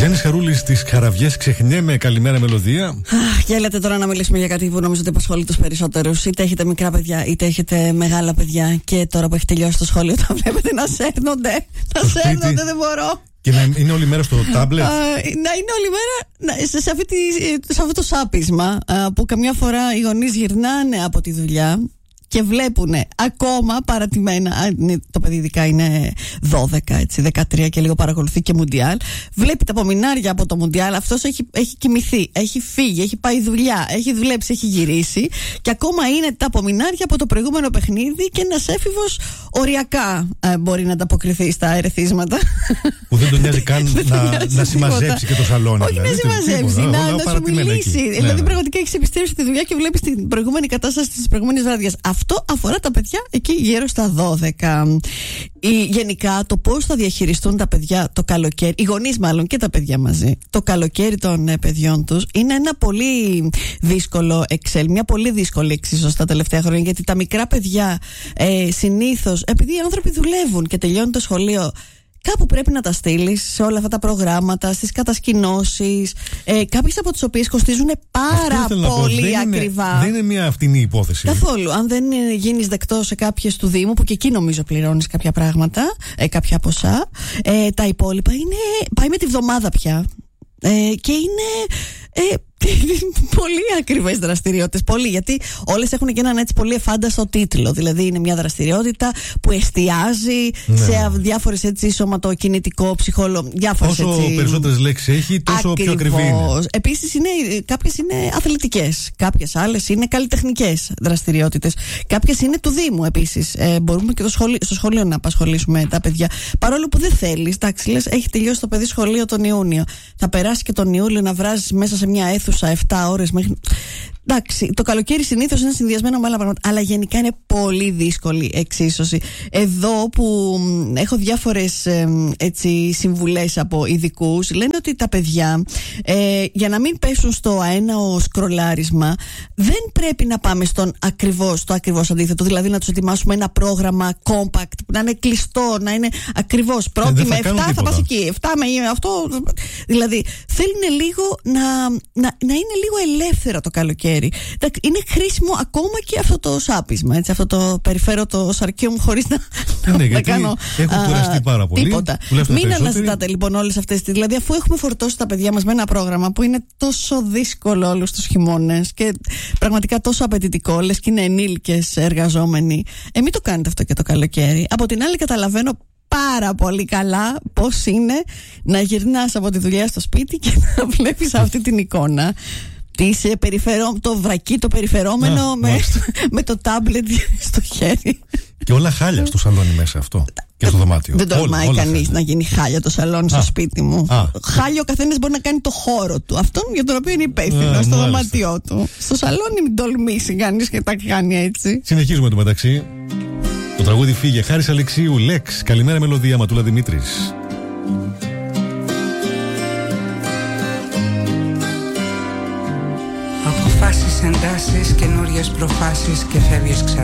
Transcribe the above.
Γιάννης Χαρούλης στις Χαραβιές, ξεχνιέμαι, καλημέρα μελωδία. Και έλατε τώρα να μιλήσουμε για κάτι που νομίζω ότι απασχολεί τους περισσότερους. Είτε έχετε μικρά παιδιά, είτε έχετε μεγάλα παιδιά. Και τώρα που έχει τελειώσει το σχολείο, τα βλέπετε να σέρνονται. Να σέρνονται, δεν μπορώ. Και να είναι όλη μέρα στο τάμπλετ. Να είναι όλη μέρα σε αυτό το σάπισμα που καμιά φορά οι γονείς γυρνάνε από τη δουλειά και βλέπουν ακόμα παρατημένα. Το παιδί ειδικά είναι 12, έτσι, 13 και λίγο παρακολουθεί και Μουντιάλ. Βλέπει τα απομεινάρια από το Μουντιάλ. Αυτός έχει κοιμηθεί, έχει φύγει, έχει πάει δουλειά, έχει δουλέψει, έχει γυρίσει. Και ακόμα είναι τα απομεινάρια από το προηγούμενο παιχνίδι και ένας έφηβος οριακά μπορεί να ανταποκριθεί στα ερεθίσματα. Που δεν τον νοιάζει καν να συμμαζέψει και το σαλόνι. Όχι να συμμαζέψει, να σου μιλήσει. Δηλαδή πραγματικά έχει επιστρέψει τη δουλειά και βλέπει την προηγούμενη κατάσταση τη προηγούμενη βράδια. Αυτό αφορά τα παιδιά εκεί γύρω στα 12. Γενικά το πώς θα διαχειριστούν τα παιδιά το καλοκαίρι, οι γονείς μάλλον και τα παιδιά μαζί, το καλοκαίρι των παιδιών τους, είναι ένα πολύ δύσκολο Excel, μια πολύ δύσκολη εξίσωση τα τελευταία χρόνια, γιατί τα μικρά παιδιά συνήθως, επειδή οι άνθρωποι δουλεύουν και τελειώνουν το σχολείο, κάπου πρέπει να τα στείλεις σε όλα αυτά τα προγράμματα, στις κατασκηνώσεις, κάποιες από τις οποίες κοστίζουν πάρα πολύ ακριβά. Δεν είναι μια φτηνή υπόθεση. Καθόλου. Αν δεν γίνεις δεκτό σε κάποιες του Δήμου, που και εκεί νομίζω πληρώνεις κάποια πράγματα, κάποια ποσά, τα υπόλοιπα πάει με τη βδομάδα πια. Και είναι πολύ ακριβές δραστηριότητες. Πολύ, γιατί όλες έχουν και έναν έτσι πολύ εφάνταστο τίτλο. Δηλαδή είναι μια δραστηριότητα που εστιάζει σε διάφορες έτσι σωματοκινητικό, διάφορες όσο έτσι. Περισσότερες λέξεις έχει, τόσο πιο ακριβή είναι. Επίσης κάποιες είναι αθλητικές, κάποιες άλλες είναι καλλιτεχνικές δραστηριότητες, κάποιες είναι του Δήμου επίσης. Μπορούμε και στο σχολείο να απασχολήσουμε τα παιδιά. Παρόλο που δεν θέλεις, εντάξει, λες, έχει τελειώσει το παιδί σχολείο τον Ιούνιο. Θα περάσει και τον Ιούλιο να βράζεις μέσα σε μια αίθουσα 7 ώρες μέχρι. Εντάξει, το καλοκαίρι συνήθως είναι συνδυασμένο με άλλα πράγματα, αλλά γενικά είναι πολύ δύσκολη εξίσωση. Εδώ που έχω διάφορες συμβουλές από ειδικούς, λένε ότι τα παιδιά για να μην πέσουν στο αέναο σκρολάρισμα, δεν πρέπει να πάμε στο ακριβώς αντίθετο. Δηλαδή να τους ετοιμάσουμε ένα πρόγραμμα compact που να είναι κλειστό, να είναι ακριβώς πρώτη με 7 θα πας εκεί, 7 με αυτό. Δηλαδή θέλουν λίγο να είναι λίγο ελεύθερα το καλοκαίρι. Είναι χρήσιμο ακόμα και αυτό το σάπισμα, έτσι, αυτό το περιφέρω το σαρκείο μου χωρίς να κάνω έχω κουραστεί πάρα πολύ. Τίποτα. Μην αναζητάτε λοιπόν όλες αυτές. Δηλαδή, αφού έχουμε φορτώσει τα παιδιά μας με ένα πρόγραμμα που είναι τόσο δύσκολο όλους τους χειμώνες και πραγματικά τόσο απαιτητικό, λες και είναι ενήλικες εργαζόμενοι, μην το κάνετε αυτό και το καλοκαίρι. Από την άλλη, καταλαβαίνω πάρα πολύ καλά πώς είναι να γυρνάς από τη δουλειά στο σπίτι και να βλέπεις αυτή την εικόνα. Το βρακί, το περιφερόμενο με το τάμπλετ στο χέρι. Και όλα χάλια στο σαλόνι μέσα αυτό. Και στο δωμάτιο. Δεν τολμάει κανείς να γίνει χάλια το σαλόνι στο σπίτι μου. Χάλια ο καθένας μπορεί να κάνει το χώρο του, αυτόν για τον οποίο είναι υπεύθυνο, στο δωμάτιό του. Στο σαλόνι μην τολμήσει κανείς και τα κάνει έτσι. Συνεχίζουμε το μεταξύ. Το τραγούδι φύγε. Χάρης Αλεξίου, Λέξ. Καλημέρα μελωδία, Ματούλα Δημήτρης. Αποφάσεις, εντάσεις, καινούριες προφάσεις και φεύγεις ξανά.